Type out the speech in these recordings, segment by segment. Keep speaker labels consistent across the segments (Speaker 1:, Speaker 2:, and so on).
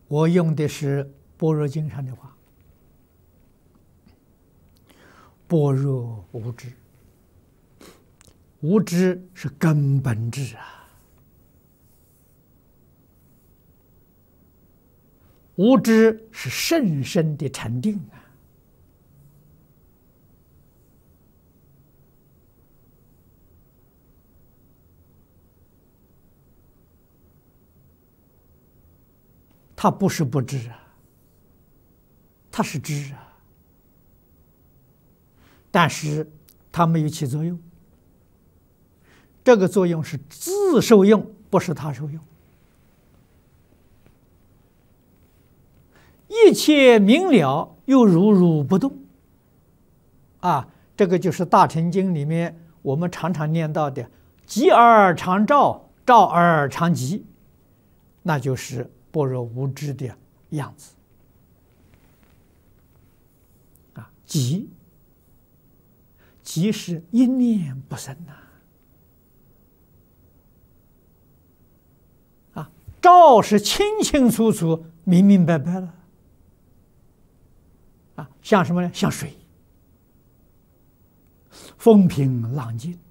Speaker 1: 我用的是《般若经》上的话：“般若无知，无知是根本智啊，无知是甚深的禅定啊。”它不是不知啊，它是知啊，但是它没有起作用。这个作用是自受用，不是他受用。一切明了，又如如不动。啊，这个就是《大乘经》里面我们常常念到的“寂而常照，照而常寂”，那就是般若无知的样子。啊，寂是一念不生呐。啊，照是清清楚楚、明明白白了。啊，像什么呢？像水，风平浪静。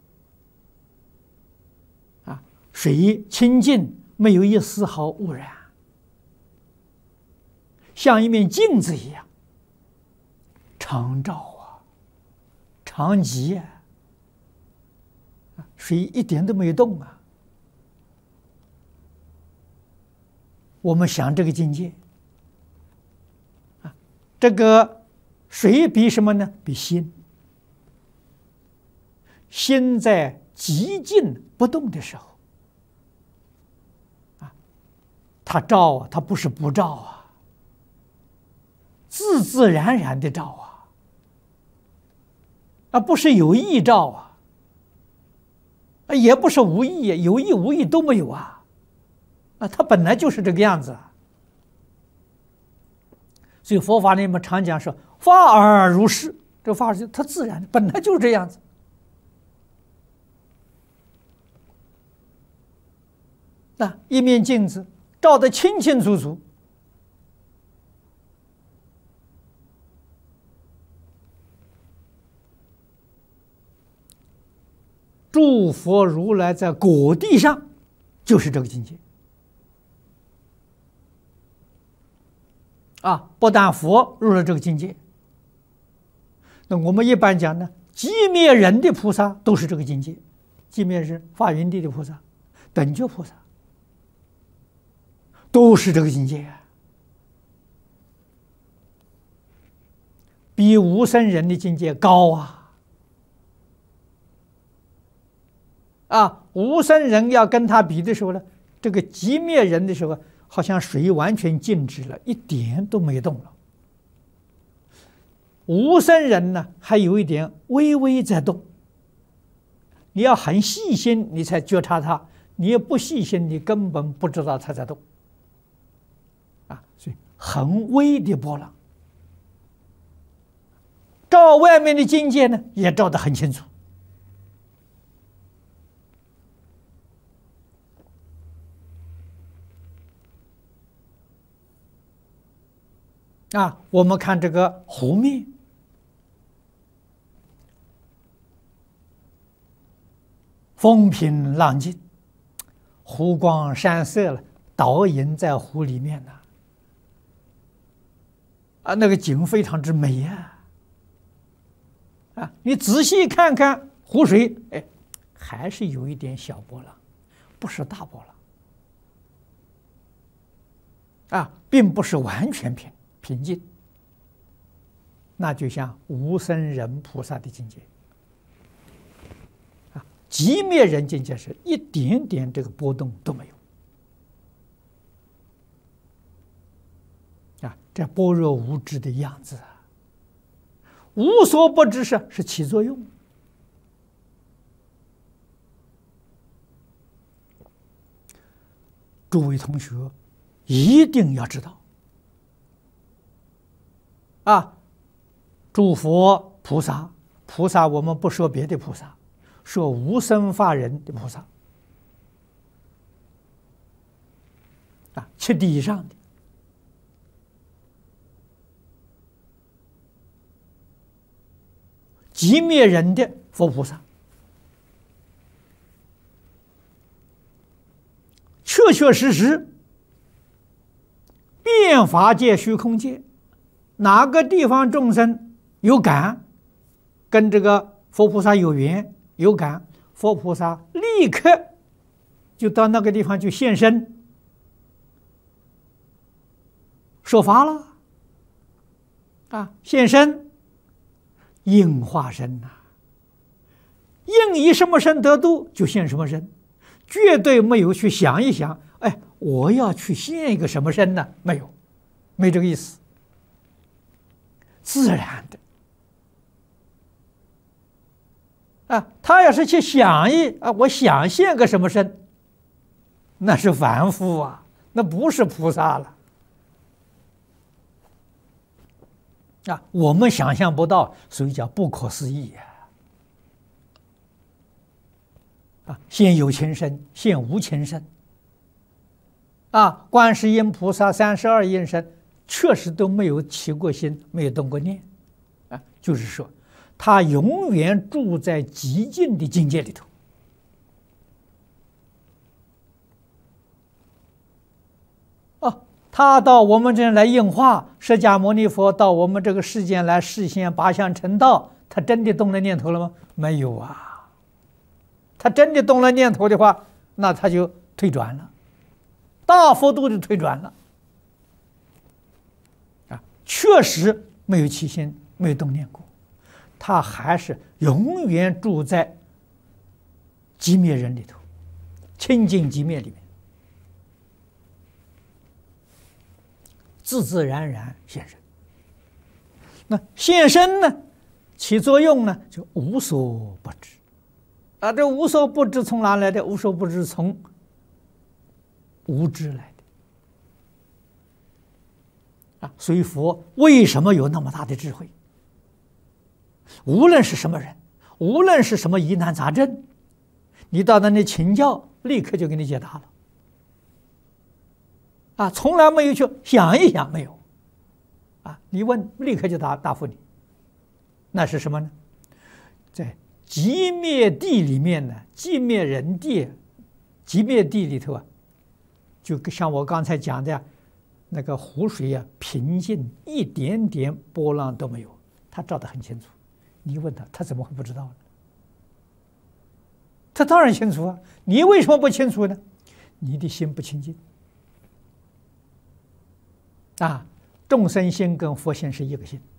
Speaker 1: 啊，水清净，没有一丝毫污染。像一面镜子一样，常照啊，常寂啊，水一点都没有动啊。我们想这个境界啊，这个水比什么呢？比心。心在寂静不动的时候，啊，它照啊，它不是不照啊。自自然然的照啊，不是有意照啊，也不是无意，有意无意都没有啊，它本来就是这个样子。所以佛法里面常讲说“法尔如是”，这法是它自然的，本来就是这样子。那一面镜子照得清清楚楚。诸佛如来在果地上，就是这个境界啊！不但佛入了这个境界，那我们一般讲呢，寂灭人的菩萨都是这个境界，寂灭人、法云地的菩萨、等觉菩萨都是这个境界啊，比无生人的境界高啊！啊，无生人要跟他比的时候呢，这个寂灭人的时候，好像水完全静止了，一点都没动了。无生人呢，还有一点微微在动。你要很细心，你才觉察它；你也不细心，你根本不知道它在动。啊，所以很微的波浪，照外面的境界呢，也照得很清楚。啊，我们看这个湖面，风平浪静，湖光山色了，倒影在湖里面呢。啊，那个景非常之美呀！啊，你仔细看看湖水，哎，还是有一点小波浪，不是大波浪。啊，并不是完全平静，那就像无生人菩萨的境界啊，寂灭人境界是一点点这个波动都没有啊，这般若无知的样子啊，无所不知是起作用。诸位同学一定要知道。啊，诸佛菩萨，我们不说别的菩萨，说无生法忍的菩萨，啊，七地以上的， 寂灭人的佛菩萨，确确实实变法界、虚空界，哪个地方众生有感，跟这个佛菩萨有缘有感，佛菩萨立刻就到那个地方去现身说法了啊！现身应化身呐，应以什么身得度就现什么身，绝对没有去想一想，哎，我要去现一个什么身呢？没有，没这个意思，自然的啊。他要是去想我想现个什么身，那是凡夫啊，那不是菩萨了啊。我们想象不到，所以叫不可思议啊！现有情身，现无情身啊！观世音菩萨32应身，确实都没有起过心，没有动过念啊。就是说，他永远住在极静的境界里头啊。他到我们这来应化，释迦牟尼佛到我们这个世间来示现八相成道，他真的动了念头了吗？没有啊。他真的动了念头的话，那他就退转了，大幅度的退转了啊！确实没有起心，没有动念过，他还是永远住在寂灭人里头，清净寂灭里面，自自然然现身。那现身呢，起作用呢，就无所不知啊。这无所不知从哪来的？无所不知从无知来的啊。所以佛为什么有那么大的智慧？无论是什么人，无论是什么疑难杂症，你到那里请教，立刻就给你解答了啊！从来没有去想一想，没有啊！你问，立刻就答复你。那是什么呢？在寂灭地里面呢，寂灭人地，寂灭地里头啊，就像我刚才讲的那个湖水啊，平静，一点点波浪都没有，他照得很清楚。你问他，他怎么会不知道呢？他当然清楚啊！你为什么不清楚呢？你的心不清净啊！众生心跟佛心是一个心。